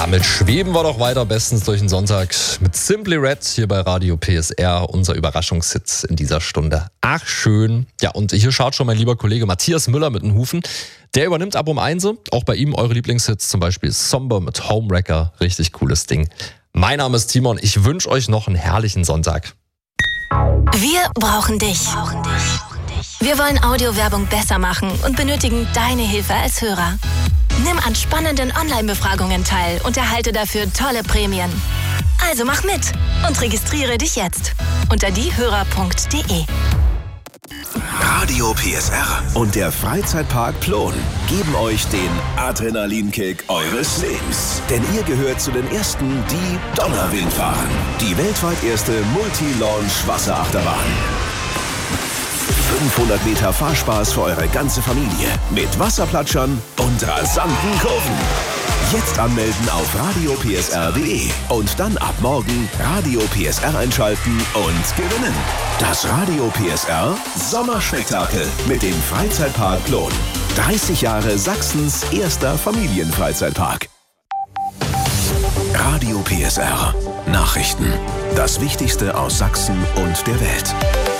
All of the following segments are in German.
Damit schweben wir doch weiter bestens durch den Sonntag mit Simply Red hier bei Radio PSR, unser Überraschungshit in dieser Stunde. Ach schön. Ja, und hier schaut schon mein lieber Kollege Matthias Müller mit den Hufen. Der übernimmt ab um 1. Auch bei ihm eure Lieblingshits, zum Beispiel Somber mit Homewrecker. Richtig cooles Ding. Mein Name ist Timon. Ich wünsche euch noch einen herrlichen Sonntag. Wir brauchen dich. Wir wollen Audiowerbung besser machen und benötigen deine Hilfe als Hörer. Nimm an spannenden Online-Befragungen teil und erhalte dafür tolle Prämien. Also mach mit und registriere dich jetzt unter diehörer.de. Radio PSR und der Freizeitpark Plon geben euch den Adrenalinkick eures Lebens. Denn ihr gehört zu den Ersten, die Donnerwind fahren. Die weltweit erste Multi-Launch-Wasserachterbahn. 500 Meter Fahrspaß für eure ganze Familie mit Wasserplatschern und rasanten Kurven. Jetzt anmelden auf radiopsr.de und dann ab morgen Radio PSR einschalten und gewinnen. Das Radio PSR Sommerspektakel mit dem Freizeitpark Plon. 30 Jahre Sachsens erster Familienfreizeitpark. Radio PSR Nachrichten. Das Wichtigste aus Sachsen und der Welt.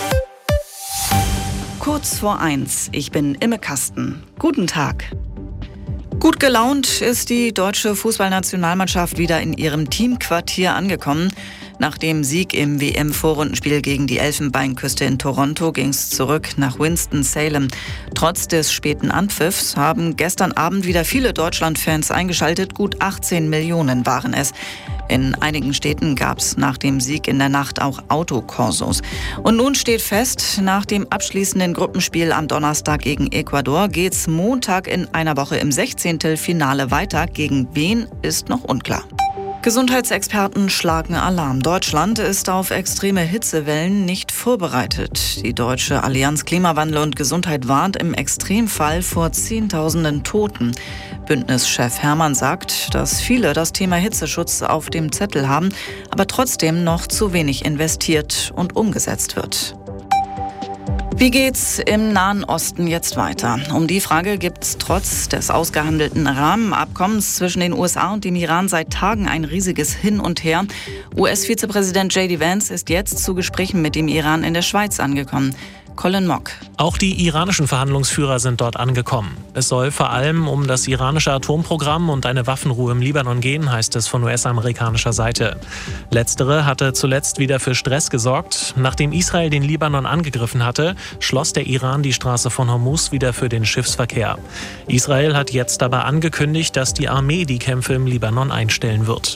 Kurz vor 1. Ich bin Imme Kasten. Guten Tag. Gut gelaunt ist die deutsche Fußballnationalmannschaft wieder in ihrem Teamquartier angekommen. Nach dem Sieg im WM-Vorrundenspiel gegen die Elfenbeinküste in Toronto ging es zurück nach Winston-Salem. Trotz des späten Anpfiffs haben gestern Abend wieder viele Deutschland-Fans eingeschaltet. Gut 18 Millionen waren es. In einigen Städten gab es nach dem Sieg in der Nacht auch Autokorsos. Und nun steht fest, nach dem abschließenden Gruppenspiel am Donnerstag gegen Ecuador geht's Montag in einer Woche im 16. Finale weiter. Gegen wen ist noch unklar. Gesundheitsexperten schlagen Alarm. Deutschland ist auf extreme Hitzewellen nicht vorbereitet. Die Deutsche Allianz Klimawandel und Gesundheit warnt im Extremfall vor Zehntausenden Toten. Bündnischef Hermann sagt, dass viele das Thema Hitzeschutz auf dem Zettel haben, aber trotzdem noch zu wenig investiert und umgesetzt wird. Wie geht's im Nahen Osten jetzt weiter? Um die Frage gibt's trotz des ausgehandelten Rahmenabkommens zwischen den USA und dem Iran seit Tagen ein riesiges Hin und Her. US-Vizepräsident J.D. Vance ist jetzt zu Gesprächen mit dem Iran in der Schweiz angekommen. Colin Mock. Auch die iranischen Verhandlungsführer sind dort angekommen. Es soll vor allem um das iranische Atomprogramm und eine Waffenruhe im Libanon gehen, heißt es von US-amerikanischer Seite. Letztere hatte zuletzt wieder für Stress gesorgt. Nachdem Israel den Libanon angegriffen hatte, schloss der Iran die Straße von Hormuz wieder für den Schiffsverkehr. Israel hat jetzt aber angekündigt, dass die Armee die Kämpfe im Libanon einstellen wird.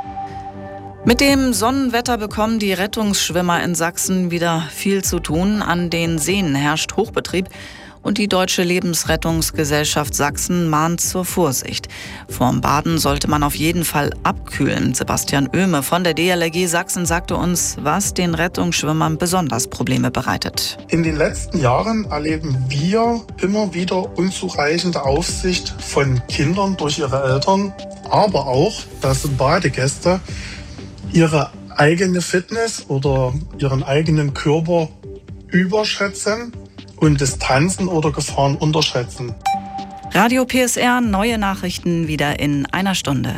Mit dem Sonnenwetter bekommen die Rettungsschwimmer in Sachsen wieder viel zu tun. An den Seen herrscht Hochbetrieb und die Deutsche Lebensrettungsgesellschaft Sachsen mahnt zur Vorsicht. Vorm Baden sollte man auf jeden Fall abkühlen. Sebastian Oehme von der DLRG Sachsen sagte uns, was den Rettungsschwimmern besonders Probleme bereitet. In den letzten Jahren erleben wir immer wieder unzureichende Aufsicht von Kindern durch ihre Eltern, aber auch, dass Badegäste ihre eigene Fitness oder ihren eigenen Körper überschätzen und Distanzen oder Gefahren unterschätzen. Radio PSR, neue Nachrichten wieder in einer Stunde.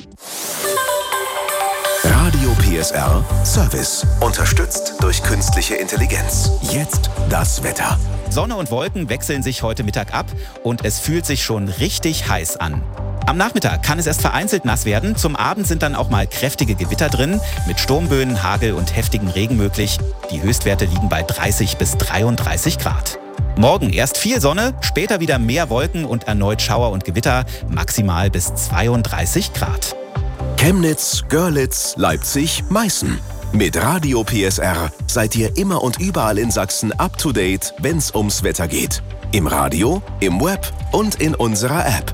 Radio PSR Service. Unterstützt durch künstliche Intelligenz. Jetzt das Wetter. Sonne und Wolken wechseln sich heute Mittag ab und es fühlt sich schon richtig heiß an. Am Nachmittag kann es erst vereinzelt nass werden. Zum Abend sind dann auch mal kräftige Gewitter drin, mit Sturmböen, Hagel und heftigen Regen möglich. Die Höchstwerte liegen bei 30 bis 33 Grad. Morgen erst viel Sonne, später wieder mehr Wolken und erneut Schauer und Gewitter, maximal bis 32 Grad. Chemnitz, Görlitz, Leipzig, Meißen. Mit Radio PSR seid ihr immer und überall in Sachsen up to date, wenn's ums Wetter geht. Im Radio, im Web und in unserer App.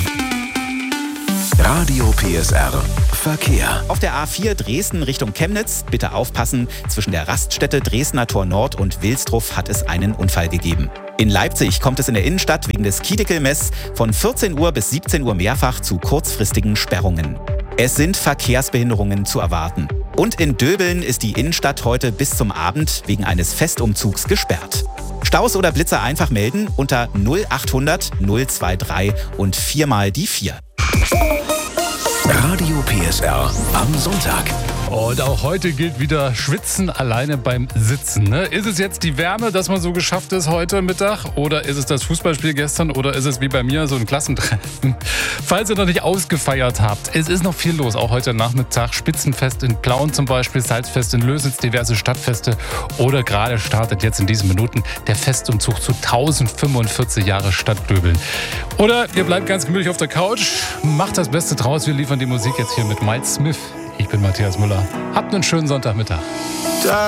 Radio PSR Verkehr. Auf der A4 Dresden Richtung Chemnitz, bitte aufpassen, zwischen der Raststätte Dresdner Tor Nord und Wilsdruff hat es einen Unfall gegeben. In Leipzig kommt es in der Innenstadt wegen des Kiedekel-Mess von 14 Uhr bis 17 Uhr mehrfach zu kurzfristigen Sperrungen. Es sind Verkehrsbehinderungen zu erwarten. Und in Döbeln ist die Innenstadt heute bis zum Abend wegen eines Festumzugs gesperrt. Staus oder Blitzer einfach melden unter 0800 023 und 4 mal die 4. Radio PSR am Sonntag. Und auch heute gilt wieder Schwitzen alleine beim Sitzen. Ne? Ist es jetzt die Wärme, dass man so geschafft ist heute Mittag? Oder ist es das Fußballspiel gestern? Oder ist es wie bei mir so ein Klassentreffen? Falls ihr noch nicht ausgefeiert habt, es ist noch viel los. Auch heute Nachmittag Spitzenfest in Plauen zum Beispiel, Salzfest in Lösitz, diverse Stadtfeste. Oder gerade startet jetzt in diesen Minuten der Festumzug zu 1045 Jahre Stadtdöbeln. Oder ihr bleibt ganz gemütlich auf der Couch, macht das Beste draus. Wir liefern die Musik jetzt hier mit Miles Smith. Ich bin Matthias Müller. Habt einen schönen Sonntagmittag.